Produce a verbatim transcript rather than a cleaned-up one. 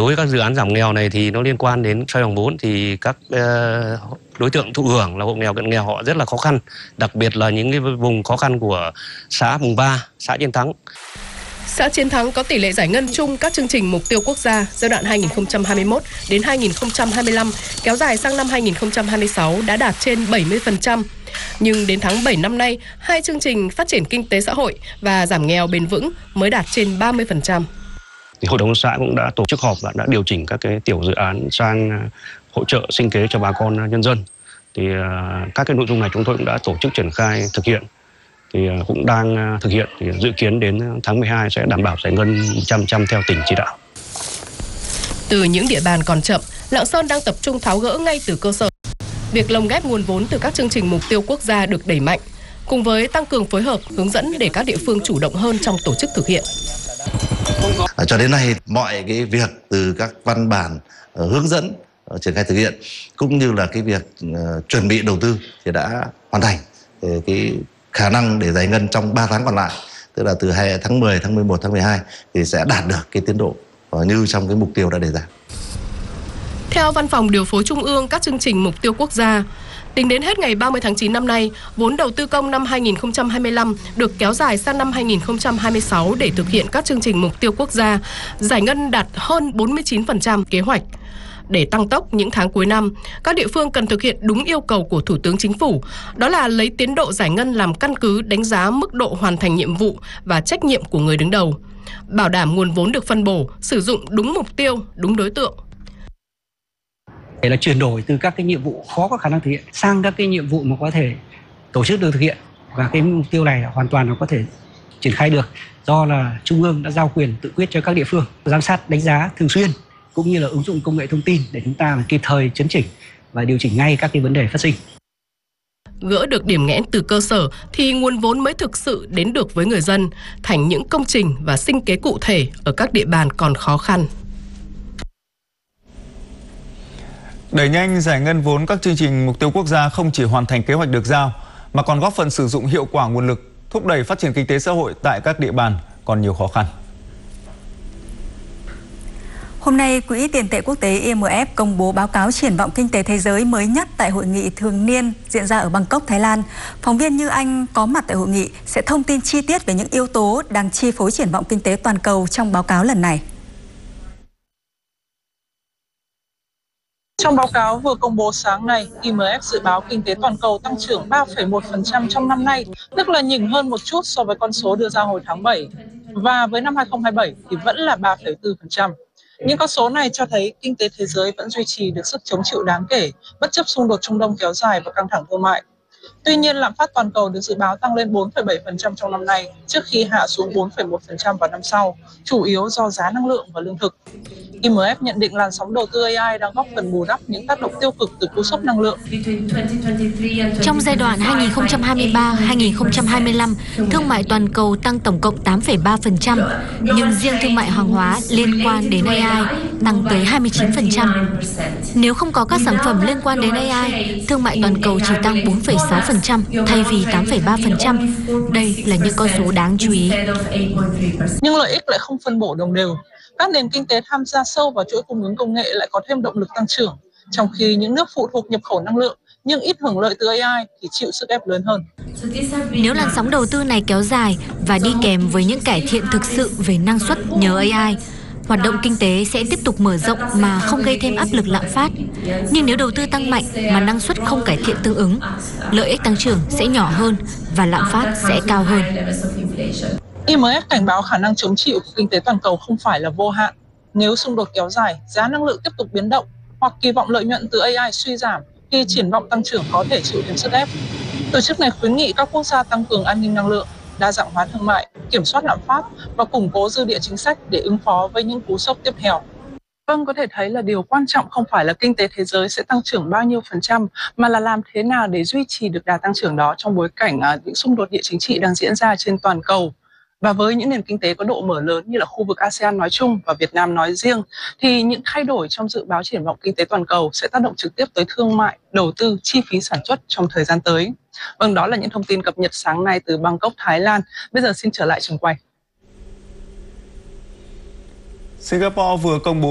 Đối với các dự án giảm nghèo này thì nó liên quan đến xoay vòng vốn, thì các đối tượng thụ hưởng là hộ nghèo cận nghèo họ rất là khó khăn, đặc biệt là những cái vùng khó khăn của xã vùng ba, xã Chiến Thắng. Xã Chiến Thắng có tỷ lệ giải ngân chung các chương trình mục tiêu quốc gia giai đoạn hai nghìn không trăm hai mươi mốt đến hai nghìn không trăm hai mươi lăm kéo dài sang năm hai nghìn không trăm hai mươi sáu đã đạt trên bảy mươi phần trăm. Nhưng đến tháng bảy năm nay, hai chương trình phát triển kinh tế xã hội và giảm nghèo bền vững mới đạt trên ba mươi phần trăm. Thì Hội đồng xã cũng đã tổ chức họp và đã điều chỉnh các cái tiểu dự án sang hỗ trợ sinh kế cho bà con nhân dân. Thì các cái nội dung này chúng tôi cũng đã tổ chức triển khai thực hiện. Thì cũng đang thực hiện, thì dự kiến đến tháng mười hai sẽ đảm bảo giải ngân một trăm phần trăm theo tỉnh chỉ đạo. Từ những địa bàn còn chậm, Lạng Sơn đang tập trung tháo gỡ ngay từ cơ sở. Việc lồng ghép nguồn vốn từ các chương trình mục tiêu quốc gia được đẩy mạnh, cùng với tăng cường phối hợp, hướng dẫn để các địa phương chủ động hơn trong tổ chức thực hiện. Cho đến nay, mọi cái việc từ các văn bản uh, hướng dẫn uh, triển khai thực hiện cũng như là cái việc uh, chuẩn bị đầu tư thì đã hoàn thành. Thì cái khả năng để giải ngân trong ba tháng còn lại, tức là từ tháng mười, tháng mười một, tháng mười hai thì sẽ đạt được cái tiến độ uh, như trong cái mục tiêu đã đề ra. Theo Văn phòng Điều phối Trung ương các chương trình mục tiêu quốc gia, tính đến hết ngày ba mươi tháng chín năm nay, vốn đầu tư công năm hai nghìn không trăm hai mươi lăm được kéo dài sang năm hai nghìn không trăm hai mươi sáu để thực hiện các chương trình mục tiêu quốc gia, giải ngân đạt hơn bốn mươi chín phần trăm kế hoạch. Để tăng tốc những tháng cuối năm, các địa phương cần thực hiện đúng yêu cầu của Thủ tướng Chính phủ, đó là lấy tiến độ giải ngân làm căn cứ đánh giá mức độ hoàn thành nhiệm vụ và trách nhiệm của người đứng đầu, bảo đảm nguồn vốn được phân bổ, sử dụng đúng mục tiêu, đúng đối tượng. Để là chuyển đổi từ các cái nhiệm vụ khó có khả năng thực hiện sang các cái nhiệm vụ mà có thể tổ chức được thực hiện, và cái mục tiêu này hoàn toàn là có thể triển khai được do là Trung ương đã giao quyền tự quyết cho các địa phương giám sát, đánh giá thường xuyên cũng như là ứng dụng công nghệ thông tin để chúng ta kịp thời chấn chỉnh và điều chỉnh ngay các cái vấn đề phát sinh. Gỡ được điểm nghẽn từ cơ sở thì nguồn vốn mới thực sự đến được với người dân, thành những công trình và sinh kế cụ thể ở các địa bàn còn khó khăn. Đẩy nhanh giải ngân vốn các chương trình mục tiêu quốc gia không chỉ hoàn thành kế hoạch được giao, mà còn góp phần sử dụng hiệu quả nguồn lực, thúc đẩy phát triển kinh tế xã hội tại các địa bàn còn nhiều khó khăn. Hôm nay, Quỹ tiền tệ quốc tế I M F công bố báo cáo triển vọng kinh tế thế giới mới nhất tại hội nghị thường niên diễn ra ở Bangkok, Thái Lan. Phóng viên Như Anh có mặt tại hội nghị sẽ thông tin chi tiết về những yếu tố đang chi phối triển vọng kinh tế toàn cầu trong báo cáo lần này. Trong báo cáo vừa công bố sáng nay, I M F dự báo kinh tế toàn cầu tăng trưởng ba phẩy một phần trăm trong năm nay, tức là nhỉnh hơn một chút so với con số đưa ra hồi tháng bảy. Và với năm hai nghìn không trăm hai mươi bảy thì vẫn là ba phẩy bốn phần trăm. Những con số này cho thấy kinh tế thế giới vẫn duy trì được sức chống chịu đáng kể, bất chấp xung đột Trung Đông kéo dài và căng thẳng thương mại. Tuy nhiên, lạm phát toàn cầu được dự báo tăng lên bốn phẩy bảy phần trăm trong năm nay, trước khi hạ xuống bốn phẩy một phần trăm vào năm sau, chủ yếu do giá năng lượng và lương thực. I M F nhận định làn sóng đầu tư A I đang góp phần bù đắp những tác động tiêu cực từ cú sốc năng lượng. Trong giai đoạn hai nghìn không trăm hai mươi ba đến hai nghìn không trăm hai mươi lăm, thương mại toàn cầu tăng tổng cộng tám phẩy ba phần trăm, nhưng riêng thương mại hàng hóa liên quan đến A I tăng tới hai mươi chín phần trăm. Nếu không có các sản phẩm liên quan đến A I, thương mại toàn cầu chỉ tăng bốn phẩy sáu phần trăm thay vì tám phẩy ba phần trăm. Đây là những con số đáng chú ý. Nhưng lợi ích lại không phân bổ đồng đều. Các nền kinh tế tham gia sâu vào chuỗi cung ứng công nghệ lại có thêm động lực tăng trưởng, trong khi những nước phụ thuộc nhập khẩu năng lượng nhưng ít hưởng lợi từ A I thì chịu sức ép lớn hơn. Nếu làn sóng đầu tư này kéo dài và đi kèm với những cải thiện thực sự về năng suất nhờ A I, hoạt động kinh tế sẽ tiếp tục mở rộng mà không gây thêm áp lực lạm phát. Nhưng nếu đầu tư tăng mạnh mà năng suất không cải thiện tương ứng, lợi ích tăng trưởng sẽ nhỏ hơn và lạm phát sẽ cao hơn. I M F cảnh báo khả năng chống chịu của kinh tế toàn cầu không phải là vô hạn. Nếu xung đột kéo dài, giá năng lượng tiếp tục biến động hoặc kỳ vọng lợi nhuận từ A I suy giảm thì triển vọng tăng trưởng có thể chịu thêm sức ép. Tổ chức này khuyến nghị các quốc gia tăng cường an ninh năng lượng, đa dạng hóa thương mại, kiểm soát lạm phát và củng cố dư địa chính sách để ứng phó với những cú sốc tiếp theo. Vâng, có thể thấy là điều quan trọng không phải là kinh tế thế giới sẽ tăng trưởng bao nhiêu phần trăm, mà là làm thế nào để duy trì được đà tăng trưởng đó trong bối cảnh những xung đột địa chính trị đang diễn ra trên toàn cầu. Và với những nền kinh tế có độ mở lớn như là khu vực A S E An nói chung và Việt Nam nói riêng, thì những thay đổi trong dự báo triển vọng kinh tế toàn cầu sẽ tác động trực tiếp tới thương mại, đầu tư, chi phí sản xuất trong thời gian tới. Vâng, đó là những thông tin cập nhật sáng nay từ Bangkok, Thái Lan. Bây giờ xin trở lại trường quay. Singapore vừa công bố